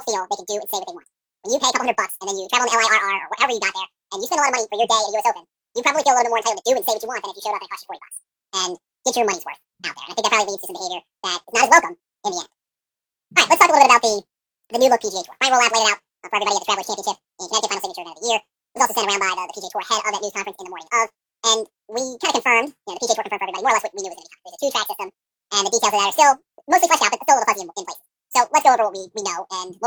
people feel they can do and say what they want. When you pay a couple $100 and then you travel on the LIRR or whatever you got there, and you spend a lot of money for your day at the US Open, you probably feel a little bit more entitled to do and say what you want than if you showed up and it cost you $40 and get your money's worth out there. And I think that probably leads to some behavior that is not as welcome in the end. All right, let's talk a little bit about the new look PGA Tour. Ryan Rolab laid it out for everybody at the Travelers Championship in Connecticut, final signature event of the year. It was also sent around by the PGA Tour head of that news conference in the morning of, and we kind of confirmed, the PGA Tour confirmed for everybody more or less what we knew was going to be coming. There's a two-track system, and the details of that are still mostly fleshed out, but still a little fuzzy in places. So let's go over what we know, and